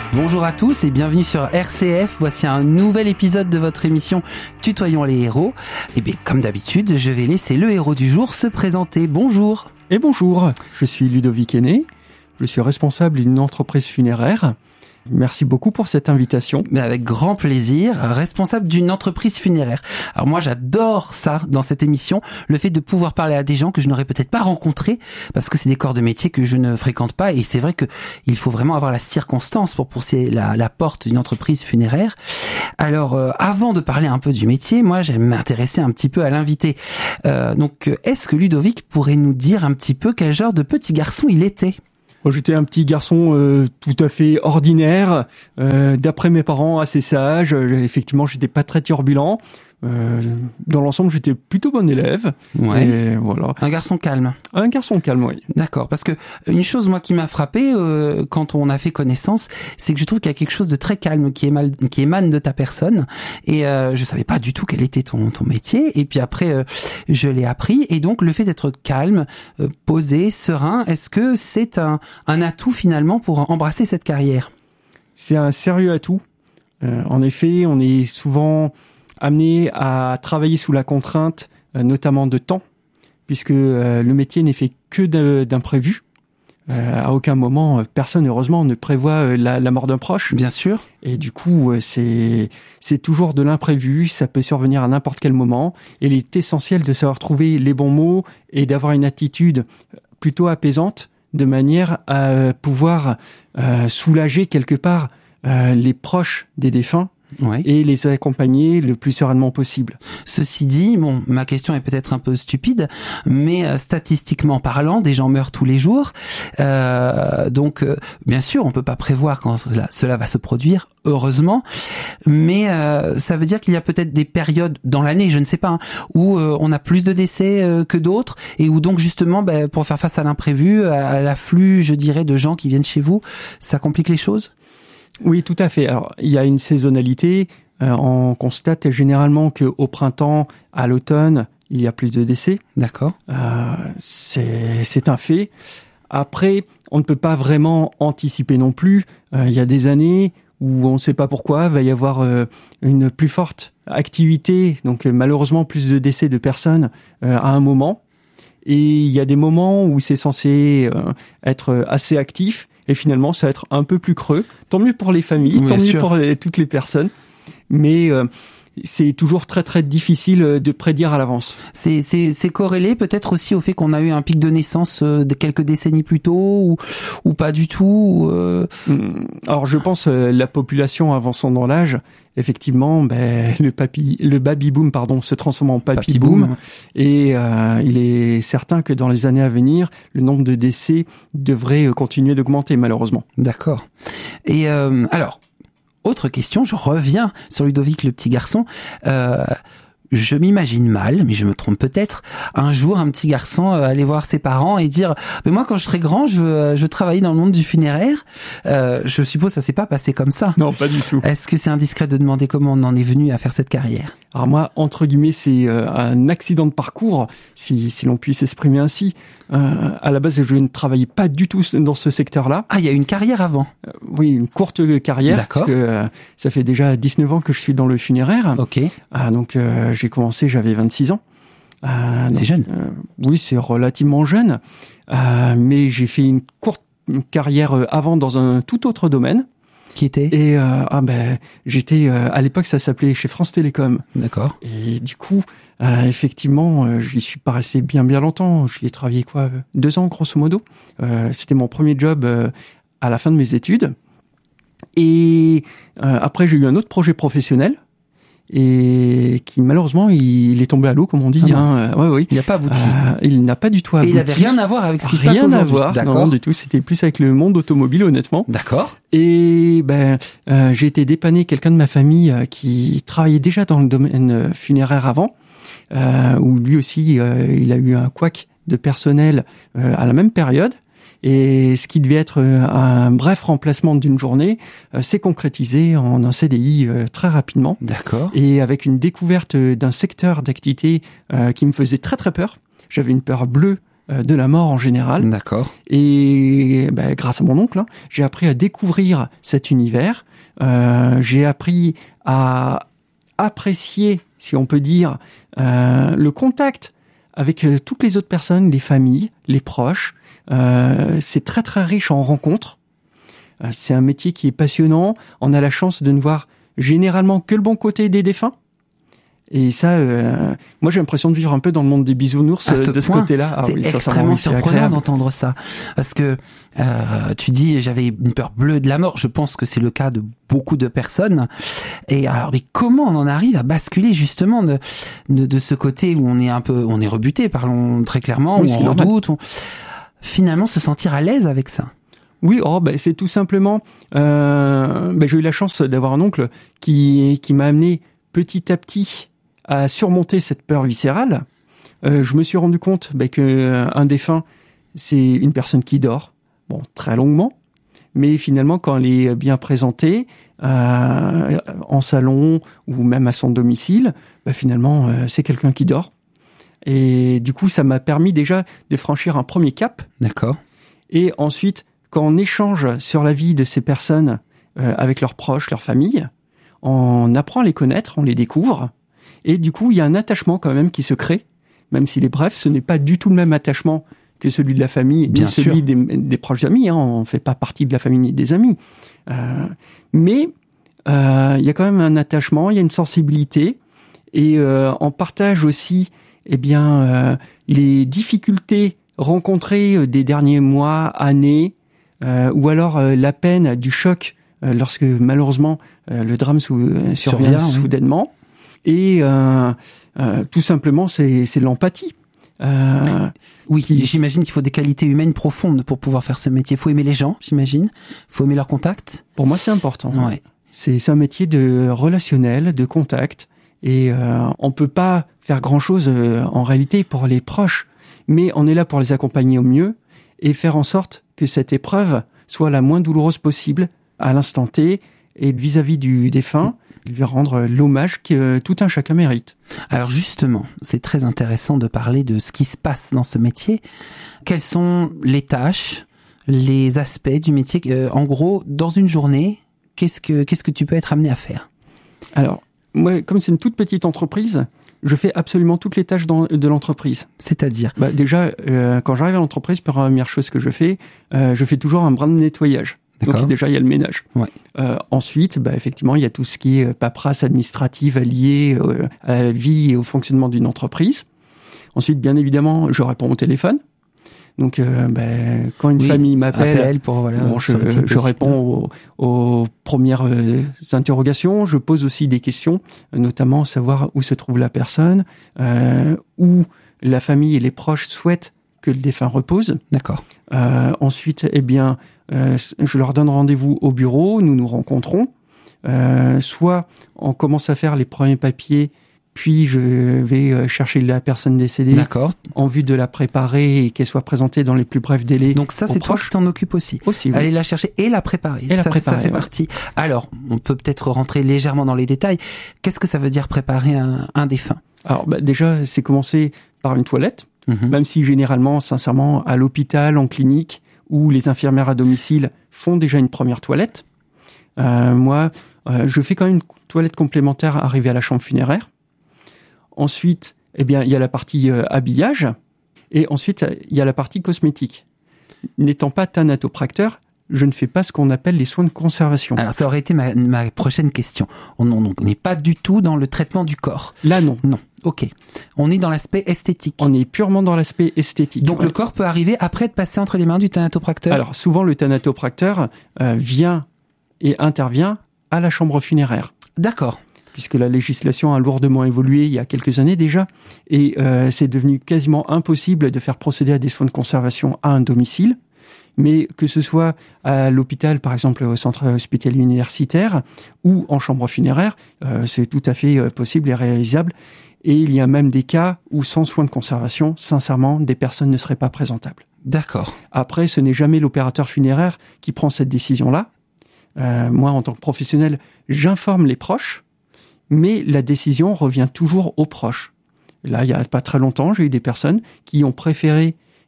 Bonjour à tous et bienvenue sur RCF. Voici un nouvel épisode de votre émission Tutoyons les héros. Et bien, comme d'habitude, je vais laisser le héros du jour se présenter. Bonjour. Et bonjour, je suis Ludovic Henné, je suis responsable d'une entreprise funéraire. Merci beaucoup pour cette invitation. Mais avec grand plaisir, responsable d'une entreprise funéraire. Alors moi j'adore ça dans cette émission, le fait de pouvoir parler à des gens que je n'aurais peut-être pas rencontrés, parce que c'est des corps de métier que je ne fréquente pas, et c'est vrai que il faut vraiment avoir la circonstance pour pousser la porte d'une entreprise funéraire. Alors avant de parler un peu du métier, moi j'aime m'intéresser un petit peu à l'invité. Donc est-ce que Ludovic pourrait nous dire un petit peu quel genre de petit garçon il était ? J'étais un petit garçon tout à fait ordinaire, d'après mes parents assez sage. Effectivement, j'étais pas très turbulent. Dans l'ensemble, j'étais plutôt bon élève. Ouais. Et voilà. Un garçon calme. Un garçon calme, oui. D'accord, parce que une chose moi qui m'a frappé quand on a fait connaissance, c'est que je trouve qu'il y a quelque chose de très calme qui émane de ta personne, et je savais pas du tout quel était ton métier, et puis après je l'ai appris, et donc le fait d'être calme, posé, serein, est-ce que c'est un atout finalement pour embrasser cette carrière ? C'est un sérieux atout. En effet, on est souvent amené à travailler sous la contrainte, notamment de temps, puisque le métier n'est fait que d'imprévus. À aucun moment, personne, heureusement, ne prévoit la mort d'un proche. Bien sûr. Et du coup, c'est toujours de l'imprévu, ça peut survenir à n'importe quel moment. Et il est essentiel de savoir trouver les bons mots et d'avoir une attitude plutôt apaisante, de manière à pouvoir soulager quelque part les proches des défunts. Ouais. Et les accompagner le plus sereinement possible. Ceci dit, bon, ma question est peut-être un peu stupide, mais statistiquement parlant, des gens meurent tous les jours. Donc, bien sûr, on peut pas prévoir quand cela va se produire, heureusement, mais ça veut dire qu'il y a peut-être des périodes dans l'année, je ne sais pas, hein, où on a plus de décès que d'autres, et où donc justement, pour faire face à l'imprévu, à l'afflux, je dirais, de gens qui viennent chez vous, ça complique les choses ? Oui, tout à fait. Alors, il y a une saisonnalité. On constate généralement qu'au printemps, à l'automne, il y a plus de décès. D'accord. C'est un fait. Après, on ne peut pas vraiment anticiper non plus. Il y a des années où on ne sait pas pourquoi, va y avoir une plus forte activité, donc malheureusement plus de décès de personnes à un moment. Et il y a des moments où c'est censé être assez actif. Et finalement, ça va être un peu plus creux. Tant mieux pour les familles, tant mieux pour toutes les personnes. Mais c'est toujours très très difficile de prédire à l'avance. C'est corrélé peut-être aussi au fait qu'on a eu un pic de naissance de quelques décennies plus tôt ou pas du tout. Alors je pense la population avançant dans l'âge, effectivement, le baby boom se transforme en papy boom. Et il est certain que dans les années à venir, le nombre de décès devrait continuer d'augmenter malheureusement. D'accord. Et alors. Autre question, je reviens sur Ludovic le petit garçon. Je m'imagine mal, mais je me trompe peut-être, un jour un petit garçon aller voir ses parents et dire « Mais moi quand je serai grand, je veux travailler dans le monde du funéraire ». Je suppose que ça s'est pas passé comme ça. Non, pas du tout. Est-ce que c'est indiscret de demander comment on en est venu à faire cette carrière ? Alors moi, entre guillemets, c'est un accident de parcours, si l'on puisse s'exprimer ainsi. À la base, je ne travaillais pas du tout dans ce secteur-là. Ah, il y a une carrière avant ? Oui, une courte carrière. D'accord. Parce que ça fait déjà 19 ans que je suis dans le funéraire. Ok. Donc j'ai commencé, j'avais 26 ans. C'est jeune. Oui, c'est relativement jeune. Mais j'ai fait une courte carrière avant dans un tout autre domaine. Qui était ? Et j'étais à l'époque, ça s'appelait chez France Télécom. D'accord. Et du coup, effectivement, j'y suis pas resté bien longtemps. J'y ai travaillé 2 ans grosso modo. C'était mon premier job à la fin de mes études. Et après, j'ai eu un autre projet professionnel. Et qui malheureusement il est tombé à l'eau comme on dit. Oui. Il n'a pas abouti. Il n'a pas du tout abouti. Et il n'avait rien à voir avec ce qui se passe aujourd'hui. Rien à voir. D'accord. Non, du tout. C'était plus avec le monde automobile honnêtement. D'accord. Et j'ai été dépanner quelqu'un de ma famille qui travaillait déjà dans le domaine funéraire avant, où lui aussi il a eu un couac de personnel à la même période. Et ce qui devait être un bref remplacement d'une journée s'est concrétisé en un CDI très rapidement. D'accord. Et avec une découverte d'un secteur d'activité qui me faisait très très peur. J'avais une peur bleue de la mort en général. D'accord. Et grâce à mon oncle, j'ai appris à découvrir cet univers. J'ai appris à apprécier, si on peut dire, le contact avec toutes les autres personnes, les familles, les proches. C'est très très riche en rencontres. C'est un métier qui est passionnant. On a la chance de ne voir généralement que le bon côté des défunts. Et ça, moi j'ai l'impression de vivre un peu dans le monde des bisounours de ce côté-là. C'est extrêmement surprenant d'entendre ça. Parce que tu dis, j'avais une peur bleue de la mort. Je pense que c'est le cas de beaucoup de personnes. Et alors, mais comment on en arrive à basculer justement de ce côté où on est rebuté, parlons très clairement, où on redoute, finalement se sentir à l'aise avec ça? Oui, c'est tout simplement, j'ai eu la chance d'avoir un oncle qui m'a amené petit à petit à surmonter cette peur viscérale. Je me suis rendu compte qu'un défunt, c'est une personne qui dort, très longuement, mais finalement, quand elle est bien présentée, en salon ou même à son domicile, finalement, c'est quelqu'un qui dort. Et du coup, ça m'a permis déjà de franchir un premier cap. D'accord. Et ensuite, quand on échange sur la vie de ces personnes avec leurs proches, leurs familles, on apprend à les connaître, on les découvre. Et du coup, il y a un attachement quand même qui se crée, même s'il est bref. Ce n'est pas du tout le même attachement que celui de la famille, ni celui des proches amis. On ne fait pas partie de la famille ni des amis. Mais il y a quand même un attachement, il y a une sensibilité. Et on partage aussi les difficultés rencontrées des derniers mois, années, ou alors la peine du choc lorsque malheureusement le drame survient soudainement. Et tout simplement, c'est l'empathie. Oui, j'imagine qu'il faut des qualités humaines profondes pour pouvoir faire ce métier. Il faut aimer les gens, j'imagine. Il faut aimer leur contact. Pour moi, c'est important. Ouais. C'est un métier de relationnel, de contact. Et on peut pas faire grand-chose en réalité pour les proches. Mais on est là pour les accompagner au mieux et faire en sorte que cette épreuve soit la moins douloureuse possible à l'instant T et vis-à-vis du défunt, lui rendre l'hommage que tout un chacun mérite. Alors justement, c'est très intéressant de parler de ce qui se passe dans ce métier. Quelles sont les tâches, les aspects du métier? En gros, dans une journée, qu'est-ce que tu peux être amené à faire? Alors, moi, comme c'est une toute petite entreprise, je fais absolument toutes les tâches de l'entreprise. C'est-à-dire déjà, quand j'arrive à l'entreprise, première chose que je fais toujours un brin de nettoyage. D'accord. Donc déjà, il y a le ménage. Ouais. Ensuite, effectivement, il y a tout ce qui est paperasse administrative liée à la vie et au fonctionnement d'une entreprise. Ensuite, bien évidemment, je réponds au téléphone. Donc, quand une famille m'appelle, je réponds aux premières interrogations. Je pose aussi des questions, notamment savoir où se trouve la personne, où la famille et les proches souhaitent que le défunt repose. D'accord. Ensuite, je leur donne rendez-vous au bureau, nous nous rencontrons. Soit on commence à faire les premiers papiers, puis je vais chercher la personne décédée. D'accord. En vue de la préparer et qu'elle soit présentée dans les plus brefs délais. Donc ça, c'est toi qui t'en occupes aussi. Aussi, oui. Aller la chercher et la préparer. Ça fait partie. Alors, on peut peut-être rentrer légèrement dans les détails. Qu'est-ce que ça veut dire préparer un défunt? Alors, déjà, c'est commencer par une toilette. Même si généralement, sincèrement, à l'hôpital, en clinique, où les infirmières à domicile font déjà une première toilette. Moi, je fais quand même une toilette complémentaire arrivée à la chambre funéraire. Ensuite, il y a la partie habillage. Et ensuite, il y a la partie cosmétique. N'étant pas thanatopracteur, je ne fais pas ce qu'on appelle les soins de conservation. Alors, ça aurait été ma prochaine question. On n'est pas du tout dans le traitement du corps. Là, non. Non. Ok. On est dans l'aspect esthétique. On est purement dans l'aspect esthétique. Donc, le corps peut arriver après être passé entre les mains du thanatopracteur? Alors, souvent, le thanatopracteur vient et intervient à la chambre funéraire. D'accord. Puisque la législation a lourdement évolué il y a quelques années déjà, et c'est devenu quasiment impossible de faire procéder à des soins de conservation à un domicile. Mais que ce soit à l'hôpital, par exemple au centre hospitalier universitaire, ou en chambre funéraire, c'est tout à fait possible et réalisable. Et il y a même des cas où, sans soins de conservation, sincèrement, des personnes ne seraient pas présentables. D'accord. Après, ce n'est jamais l'opérateur funéraire qui prend cette décision-là. Moi, en tant que professionnel, j'informe les proches, mais la décision revient toujours aux proches. Là, il n'y a pas très longtemps, j'ai eu des personnes qui ont préféré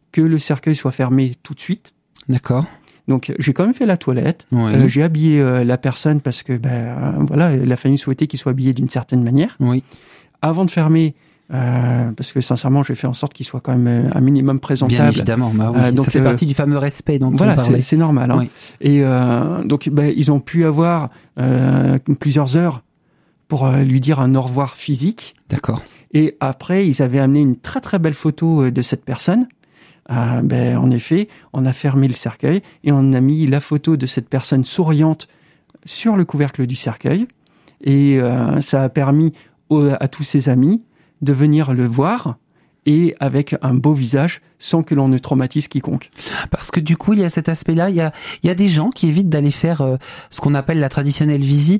que le cercueil soit fermé tout de suite. D'accord. Donc j'ai quand même fait la toilette, Oui. j'ai habillé la personne parce que voilà, la famille souhaitait qu'il soit habillé d'une certaine manière. Oui. Avant de fermer, parce que sincèrement j'ai fait en sorte qu'il soit quand même un minimum présentable. Bien évidemment, bah oui, donc, ça fait partie du fameux respect dont voilà, on parlait. c'est normal. Hein. Oui. Et donc ils ont pu avoir plusieurs heures pour lui dire un au revoir physique. D'accord. Et après ils avaient amené une très très belle photo de cette personne. En effet, on a fermé le cercueil et on a mis la photo de cette personne souriante sur le couvercle du cercueil. Et ça a permis à tous ses amis de venir le voir et avec un beau visage sans que l'on ne traumatise quiconque. Parce que du coup, il y a cet aspect-là, il y a des gens qui évitent d'aller faire ce qu'on appelle la traditionnelle visite